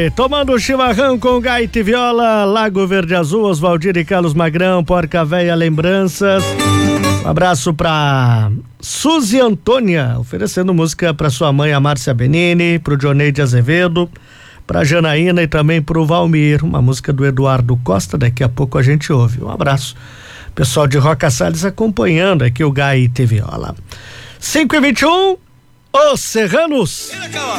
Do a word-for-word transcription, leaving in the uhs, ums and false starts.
tomando chimarrão com gaita e viola, Lago Verde Azul, Oswaldir e Carlos Magrão, Porca Véia Lembranças. Um abraço pra Suzy Antônia, oferecendo música pra sua mãe, a Márcia Benini, pro Dioneide Azevedo, pra Janaína e também pro Valmir, uma música do Eduardo Costa, daqui a pouco a gente ouve. Um abraço. Pessoal de Roca Salles acompanhando aqui o gaita e viola. cinco e vinte e um, Os Serranos.